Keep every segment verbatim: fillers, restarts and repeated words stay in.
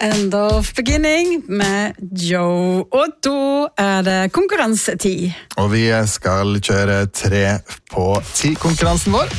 End of beginning med Joe, og da er det konkurransetid. Og vi skal kjøre tre på ti konkurransen vår.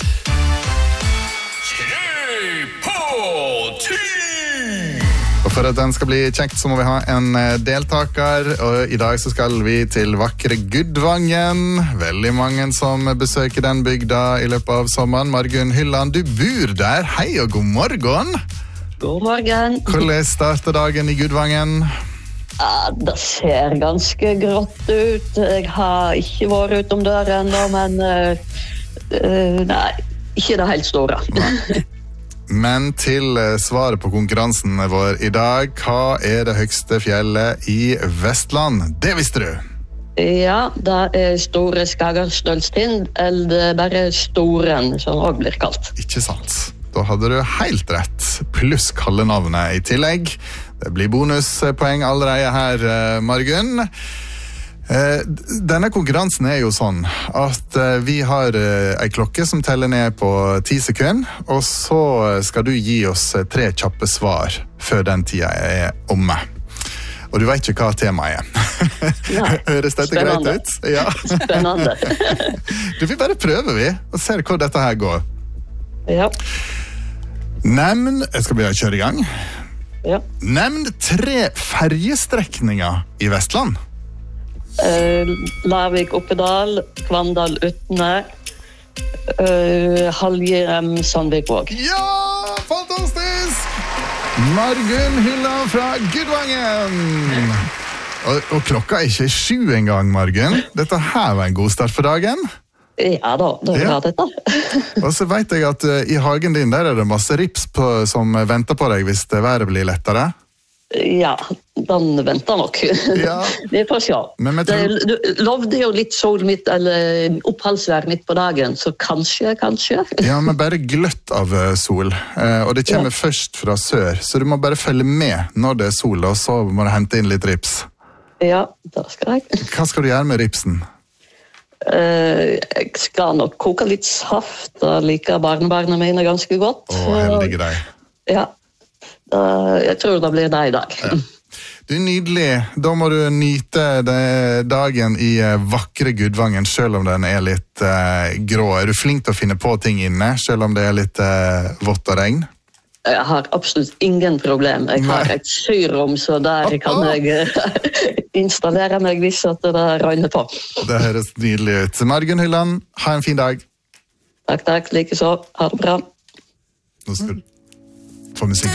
Tre på ti! Og for at den skal bli kjekt, så må vi ha en deltaker, og i dag så skal vi til vakre Gudvangen. Veldig mange som besøker den bygda i løpet av sommeren. Margunn Hylland, du bor der. Hei og god morgen! God morgen. Hvordan starter dagen i Gudvangen? Ja, det ser ganske grått ut. Jeg har ikke vært utom døren enda, men uh, uh, nei, ikke det helt store. Men til svaret på konkurransen vår i dag, hva er det høyeste fjellet i Vestland? Det visste du! Ja, det er Store Skagerstølstind, eller bare Storen, som også blir kalt. Ikke sant. Da hadde du helt rett, pluss kallenavnet i tillegg. Det blir bonuspoeng allerede her, Margunn. Denne konkurransen er jo sånn at vi har en klokke som teller ned på ti sekunder, og så skal du gi oss tre kjappe svar før den tida er omme. Og du vet ikke hva temaet er. Nei, høres dette spennende. greit ut? Ja. Spennende. Du, vi bare prøver vi, og ser hvor dette her går. Ja. Nevn, jeg skal begynne å kjøre i gang. Ja. Nevn tre ferjestrekninger i Vestland. Uh, Lavik Oppedal, Kvandal Utne, uh, Halgjerem Sandvikvåg. Ja, fantastisk! Margunn Hylland fra Gudvangen. Og, og klokka er ikke sju en gang, Margunn. Dette her var en god start for dagen. Ja da, det er bra dette. Og så vet jeg at uh, i hagen din der er det masse rips på, som venter på deg hvis det været blir lettere. Ja, den venter nok. Ja. Vi får se. Men jeg tror... Det, du lovde jo litt sol midt, eller oppholdsvær midt på dagen, så kanskje, kanskje. Ja, men bare gløtt av sol. Uh, og det kommer ja. først fra sør, så du må bare følge med når det er sol, og så må du hente inn litt rips. Ja, det skal jeg. Hva skal du gjøre med ripsen? Uh, jeg skal nok koke litt saft, da liker barnebarna mine ganske godt. Å, heldige deg. Ja, uh, jeg tror det blir det i dag. Ja. Du, nydelig. Da må du nyte det, dagen i vakre Gudvangen, selv om den er litt uh, grå. Er du flink til å finne på ting inne, selv om det er litt uh, vått og regn? Jeg har absolutt ingen problem. Jeg har Nei. et syrom, så der kan jeg installere meg hvis at det regner på. Det høres nydelig ut. Margunn Hylland, ha en fin dag. Takk, takk. Like så. Ha det bra. Nå skal du få musikk.